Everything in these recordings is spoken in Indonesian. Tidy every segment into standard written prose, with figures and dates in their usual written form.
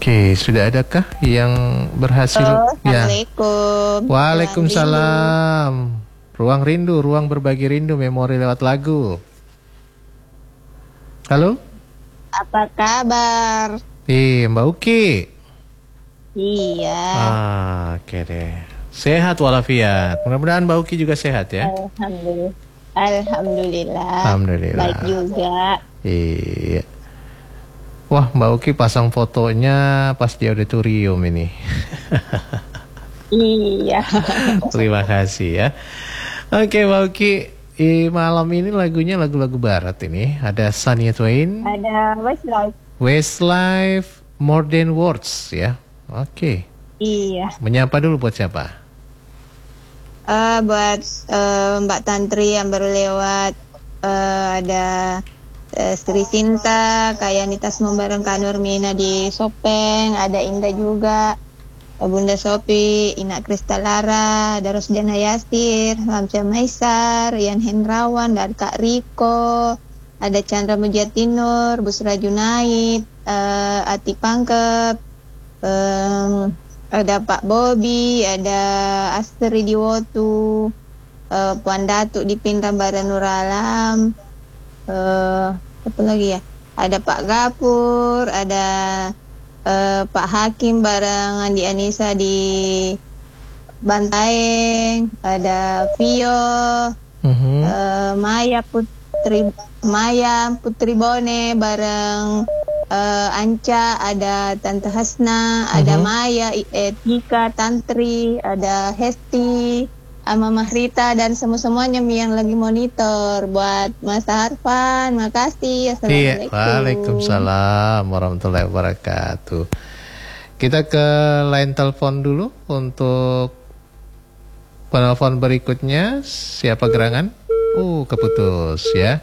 Oke, sudah adakah yang berhasil? Assalamualaikum. Waalaikumsalam. Ruang rindu, ruang berbagi rindu, memori lewat lagu. Halo? Apa kabar? Mbak Uki. Iya. Oke deh. Sehat walafiat. Mudah-mudahan Mbak Uki juga sehat ya. Alhamdulillah. Alhamdulillah. Baik juga. Iya. Wah, Mbak Uki pasang fotonya pas di auditorium ini. Iya. Terima kasih ya. Oke, Mbak Uki, malam ini lagunya lagu-lagu barat ini. Ada Shania Twain, Ada Westlife. Westlife, More Than Words ya. Oke. Iya. Menyapa dulu buat siapa? Buat Mbak Tantri yang baru lewat. Ada Sri Sinta, Kayanitas Membareng Kak Nurmina di Sopeng, ada Indah juga, Bunda Sopi, Ina Kristalara, ada Rosdiana Yasir, Lamsya Maisar, Rian Hendrawan, dan Kak Riko, ada Chandra Mujatinur, Busra Junaid, Ati Pangkep, ada Pak Bobi, ada Astri Diwotu, Puan Datuk di Pintar Baranur Alam, apa lagi ya? Ada Pak Gapur, ada Pak Hakim bareng Andi Anissa di Bantaeng, ada Vio, Maya Putri Bone bareng Anca, ada Tante Hasna, ada Maya, Tika, Tantri, ada Hesti, Mama Rita, dan semuanya yang lagi monitor. Buat Mas Harfan, makasih. Assalamualaikum. Waalaikumsalam warahmatullahi wabarakatuh. Kita ke line telepon dulu untuk penelpon berikutnya. Siapa gerangan? Keputus ya.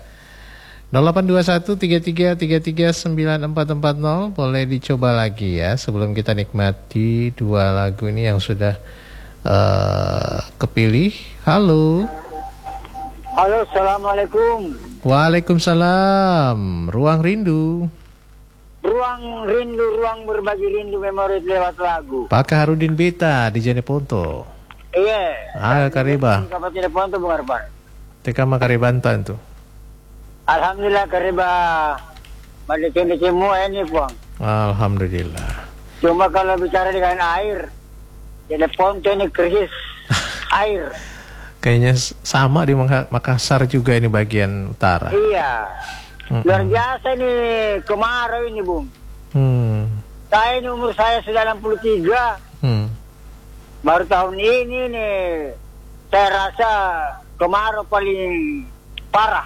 082133339440. Boleh dicoba lagi ya sebelum kita nikmati dua lagu ini yang sudah kepilih. Halo. Halo, assalamualaikum. Waalaikumsalam. Ruang rindu. Ruang rindu, ruang berbagi rindu, memori lewat lagu. Pak Harudin Beta di Jeneponto. Iya. Kariba. Kapan Jeneponto, Bung Arfan? Teka Makaribantan tuh. Alhamdulillah Kariba. Mandi semua ini, Bang. Alhamdulillah. Cuma kalau bicara dengan air, Jeneponto ini krisis air. Kayaknya sama di Makassar juga ini bagian utara. Iya. Luar biasa ini kemarau ini, Bung. Saya ini umur saya sudah 63. Baru tahun ini nih saya rasa kemarau paling parah.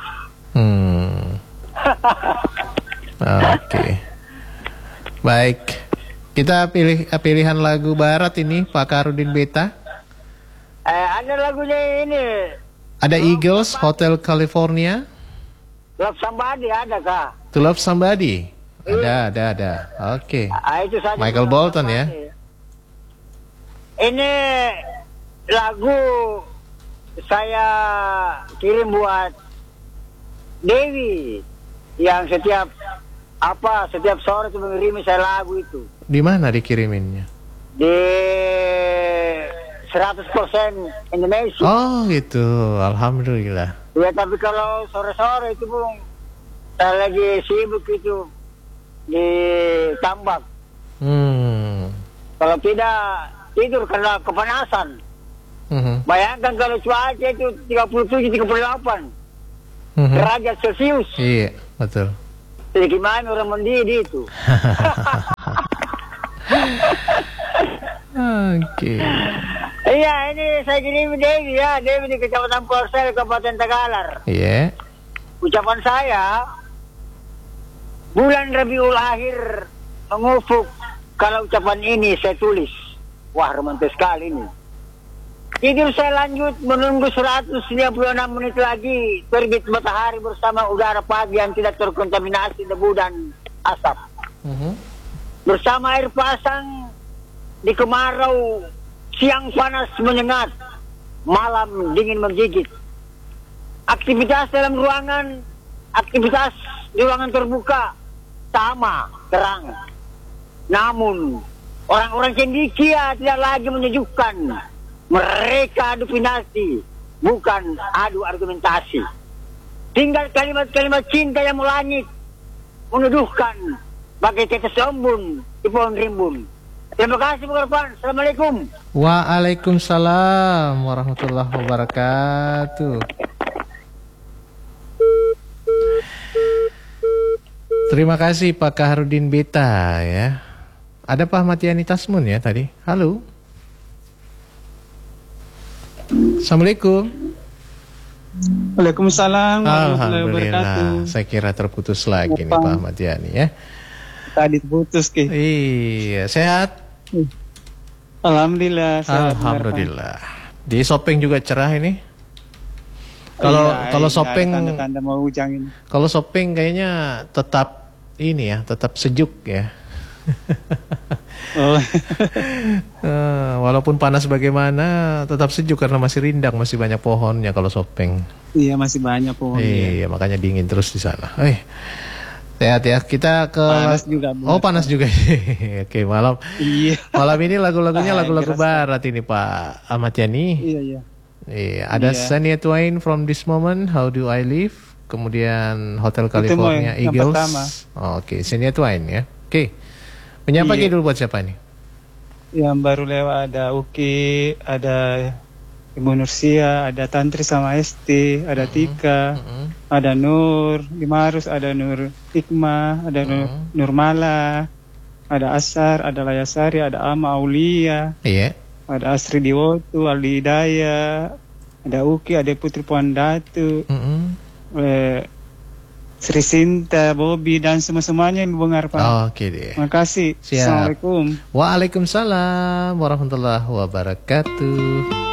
Oke. Baik. Kita pilih pilihan lagu barat ini Pak Karudin Beta. Ada lagunya ini. Ada Eagles, Hotel California. Love Somebody ada kah? To Love Somebody. Ada. Oke. Itu saja. Michael Bolton ya. Ini lagu saya kirim buat Dewi yang setiap sore itu mengirimi saya lagu itu. Di mana dikiriminnya? Di 100% Indonesia. Oh gitu, alhamdulillah. Ya tapi kalau sore-sore itu Bung, saya lagi sibuk itu di tambak. Kalau tidak tidur karena kepanasan. Bayangkan kalau cuaca itu 37-38 derajat Celcius. Iya, betul. Jadi gimana orang mendidih itu? Oke. Iya, ini saya kirim Dewi ya, Dewi di Kecamatan Korsel, Kabupaten Tagalar. Iya. Ucapan saya, bulan Rabiul Akhir mengufuk. Kalau ucapan ini saya tulis, wah romantis sekali ini. Tidur saya lanjut menunggu 196 menit lagi terbit matahari bersama udara pagi yang tidak terkontaminasi debu dan asap. Bersama air pasang di kemarau, siang panas menyengat, malam dingin menggigit. Aktivitas dalam ruangan, aktivitas di ruangan terbuka sama terang. Namun orang-orang cendekia tidak lagi menyejukkan. Mereka adu finasi, bukan adu argumentasi. Tinggal kalimat-kalimat cinta yang melangit, menuduhkan bagai tetes embun di pohon rimbun. Terima kasih Bung Irfan. Assalamualaikum. Waalaikumsalam warahmatullahi wabarakatuh. Terima kasih Pak Kaharudin Beta ya. Ada Pak Ahmad Yani Tasmun ya tadi. Halo. Assalamualaikum. Waalaikumsalam warahmatullahi wabarakatuh. Alhamdulillah. Saya kira terputus lagi nih Pak Ahmad Yani ya. Tadi terputus ke. Iya, sehat? Alhamdulillah. Sehat, Alhamdulillah. Di Sopeng juga cerah ini. Kalau Sopeng, tanda-tanda mau hujan ini. kalau Sopeng kayaknya tetap ini ya, tetap sejuk ya. Oh. Walaupun panas bagaimana, tetap sejuk karena masih rindang, masih banyak pohonnya kalau Sopeng. Iya, masih banyak pohon. Iya, makanya dingin terus di sana. Sehat ya. Kita ke Panas juga. Oh, panas juga. Oke, malam. Iya. Malam ini lagu-lagunya lagu-lagu kerasa. barat ini Pak Ahmad Yani. Iya. Iya, ada Iya. Shania Twain From This Moment, How Do I Live, kemudian Hotel California yang Eagles. pertama. Oke, Shania Twain ya. Oke. Menyapa Iya. dulu buat siapa nih? Yang baru lewat ada Uki, ada Ibu Nursia, ada Tantri sama Esti, ada Tika, ada Nur Dimarus, ada Nur Hikmah, ada Nur Mala, ada Asar, ada Layasari, ada Ama Aulia, Iya. ada Asri Diwotu, Aldi Hidayah, ada Uki, ada Putri Puan Datu, Sri Sinta, Bobby, dan semua-semuanya Ibu Ngarpan. Oke deh. Terima kasih. Siap. Assalamualaikum. Waalaikumsalam warahmatullahi wabarakatuh.